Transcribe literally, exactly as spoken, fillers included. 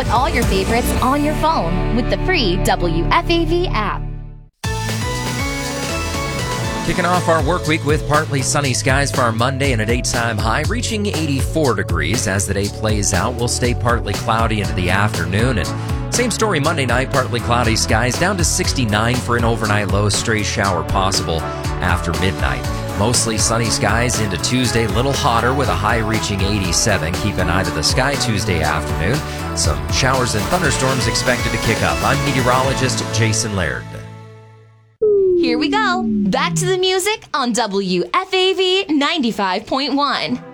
put all your favorites on your phone with the free W F A V app. Kicking off our work week with partly sunny skies for our Monday and a daytime high reaching eighty-four degrees. As the day plays out, we'll stay partly cloudy into the afternoon. And same story Monday night, partly cloudy skies down to sixty-nine for an overnight low, stray shower possible after midnight. Mostly sunny skies into Tuesday, little hotter with a high reaching eighty-seven. Keep an eye to the sky Tuesday afternoon. Some showers and thunderstorms expected to kick up. I'm meteorologist Jason Laird. Here we go. Back to the music on W F A V ninety-five point one.